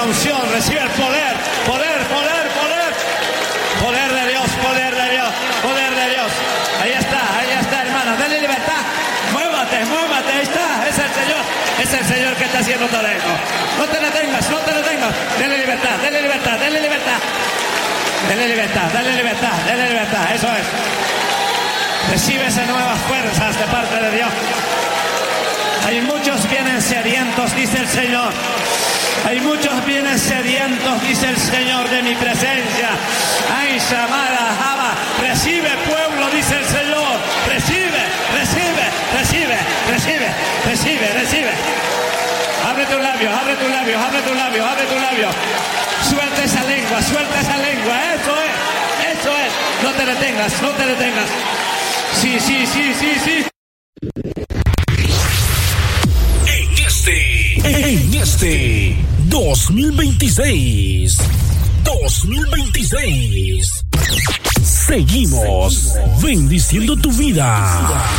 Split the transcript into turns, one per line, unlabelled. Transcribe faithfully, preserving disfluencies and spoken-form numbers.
unción, recibe el poder, poder, poder, poder. Poder de Dios, poder de Dios, poder de Dios. Ahí está, ahí está, hermana, dale libertad. Muévate, muévate, ahí está, es el Señor, es el Señor que está haciendo todo esto. No te detengas, no te detengas. Dale libertad, dale libertad, dale libertad. Dale libertad, dale libertad, dale libertad, eso es. Recibe esas nuevas fuerzas de parte de Dios. Hay muchos vienen sedientos, dice el Señor. Hay muchos vienen sedientos, dice el Señor, de mi presencia. Ay, llamada, Java, recibe pueblo, dice el Señor. Recibe, recibe, recibe, recibe, recibe, recibe. Abre tu labio, abre tu labio, abre tu labio, abre tu labio. Suelta esa lengua, suelta esa lengua. Eso es, eso es. No te detengas, no te detengas. Sí, sí, sí, sí, sí.
En este, en este dos mil veintiséis, dos mil veintiséis, seguimos bendiciendo tu vida.